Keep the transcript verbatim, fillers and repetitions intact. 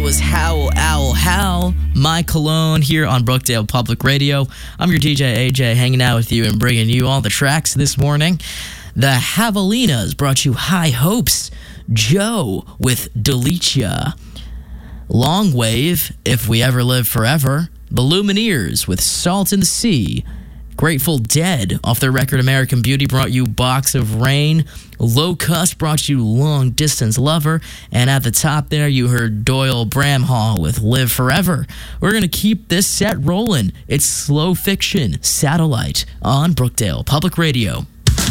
was Howl, Owl, Howl, My Cologne here on Brookdale Public Radio. I'm your D J, A J, hanging out with you and bringing you all the tracks this morning. The Javelinas brought you High Hopes, Joe with Delicia, Long Wave, If We Ever Live Forever, The Lumineers with Salt in the Sea, Grateful Dead off their record American Beauty brought you Box of Rain, Locust brought you Long Distance Lover, and at the top there you heard Doyle Bramhall with Live Forever. We're going to keep this set rolling. It's Slow Fiction, Satellite on Brookdale Public Radio.